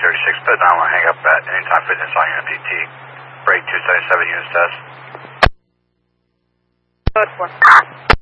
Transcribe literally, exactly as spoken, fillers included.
thirty-six, put nine one, hang up at Anytime Fitness on unit P T. Break two seventy-seven, units test. Good one.